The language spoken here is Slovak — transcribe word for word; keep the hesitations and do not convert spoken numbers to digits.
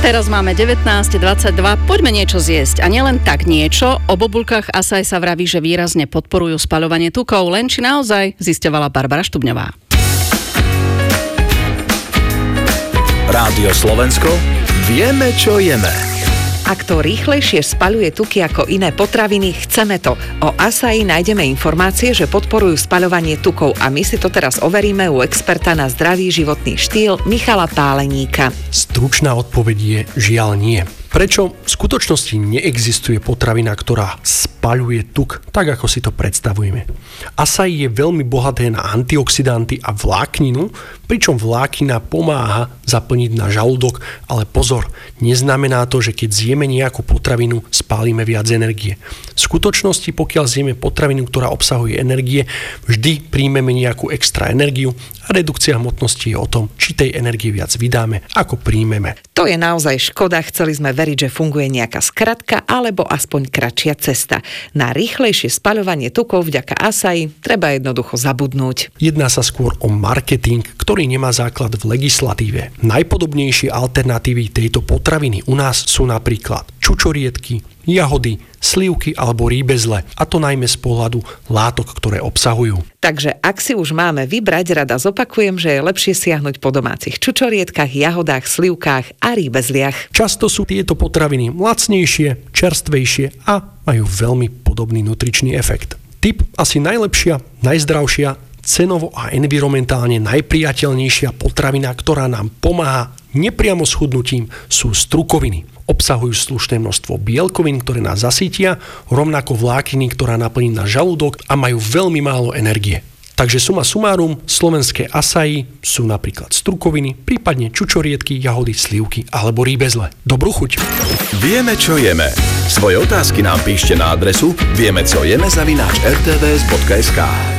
Teraz máme devätnásť dvadsaťdva, poďme niečo zjesť. A nielen tak niečo, o bobulkách Asaj sa vraví, že výrazne podporujú spaľovanie tukov, len či naozaj, zisťovala Barbara Štubňová. Rádio Slovensko, vieme, čo jeme. Ak to rýchlejšie spaľuje tuky ako iné potraviny, chceme to. O Asaji nájdeme informácie, že podporujú spaľovanie tukov a my si to teraz overíme u experta na zdravý životný štýl Michala Páleníka. Stručná odpoveď je žiaľ nie. Prečo? V skutočnosti neexistuje potravina, ktorá spaľuje tuk, tak ako si to predstavujeme. Asaj je veľmi bohaté na antioxidanty a vlákninu, pričom vláknina pomáha zaplniť na žalúdok, ale pozor, neznamená to, že keď zjeme nejakú potravinu, spálime viac energie. V skutočnosti, pokiaľ zjeme potravinu, ktorá obsahuje energie, vždy príjmeme nejakú extra energiu a redukcia hmotnosti je o tom, či tej energie viac vydáme, ako príjmeme. To je naozaj škoda, chceli sme veriť, že funguje nejaká skratka alebo aspoň kratšia cesta. Na rýchlejšie spaľovanie tukov vďaka Asaji treba jednoducho zabudnúť. Jedná sa skôr o marketing, ktorý nemá základ v legislatíve. Najpodobnejšie alternatívy tejto potraviny u nás sú napríklad čučoriedky, jahody, slivky alebo rýbezle, a to najmä z pohľadu látok, ktoré obsahujú. Takže ak si už máme vybrať, rada zopakujem, že je lepšie siahnuť po domácich čučoriedkach, jahodách, slivkách a rýbezliach. Často sú tieto potraviny lacnejšie, čerstvejšie a majú veľmi podobný nutričný efekt. Tip asi najlepšia, najzdravšia, cenovo a environmentálne najpriateľnejšia potravina, ktorá nám pomáha nepriamo schudnutím, sú strukoviny. Obsahujú slušné množstvo bielkovín, ktoré nás zasítia, rovnako vlákniny, ktorá naplní na žalúdok a majú veľmi málo energie. Takže suma sumárum, slovenské Asaji sú napríklad strukoviny, prípadne čučoriedky, jahody, slivky alebo rýbezle. Dobrú chuť! Vieme, čo jeme. Svoje otázky nám píšte na adresu vieme, co jeme zavináč er té vé es bodka es ká.